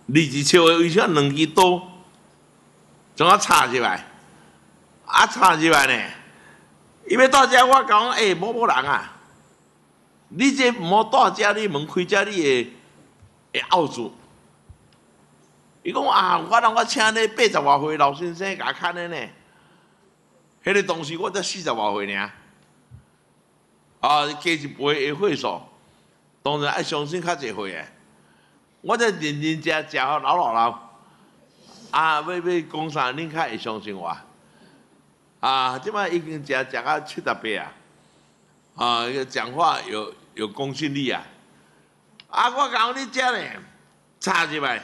22笑的为啥2支刀，将我插入来，插入来呢？伊要到遮，我讲某人啊，你这毋好到遮，你门开遮，你会拗住。伊讲我请你80外岁老先生甲看的呢，迄个当时我才40外岁尔，加一倍的岁数，当然爱相信较侪岁诶。我才认真食好老，要讲啥，恁较会相信我。即摆已经食到70八讲话有公信力啊！我讲你遮呢，插入来，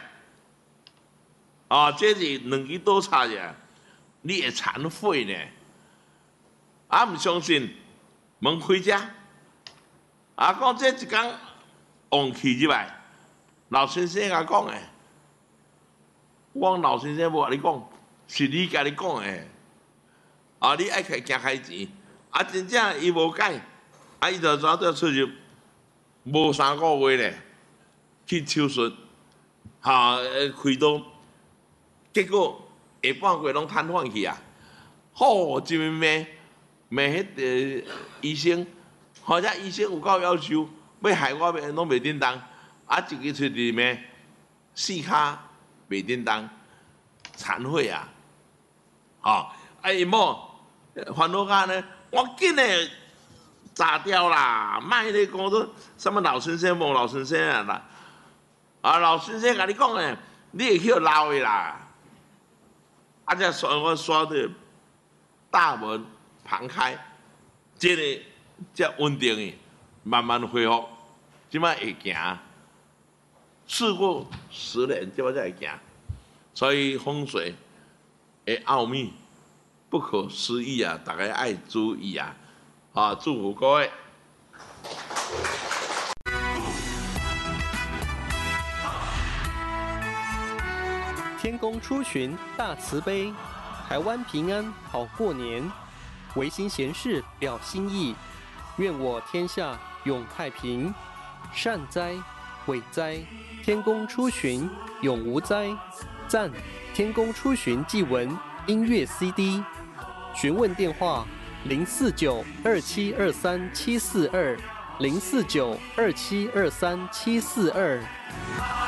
这是2支刀插入来，你会残废呢？毋相信，门开遮，讲这一工旺气入来，老先生甲讲诶，我老先生无甲你讲，是你甲你讲诶。你爱惊开钱，真正伊无改，伊就早出入，无3个月咧，去手术，开刀，结果下半月拢瘫痪去啊！一面骂迄个医生，遮医生有够要求，要害我拢袂叮当，一个喙里面4骹袂叮当，残废啊！伊某。烦恼甲呢，我紧诶炸掉啦！卖咧讲说什么老先生、老先生啦，老先生甲你讲诶，你会去闹诶啦！才我刷的大门旁开，这个才稳定诶，慢慢恢复，即摆会行，事过10年，即摆才会行，所以风水诶奥秘。不可思议啊！大家爱注意啊！祝福各位。 天公出巡大慈悲，台湾平安好过年，维新贤士表心意，愿我天下永太平。善哉，伟哉，天公出巡永无灾。赞，天公出巡祭文音乐 CD。询问电话：049-2723-742，049-2723-742。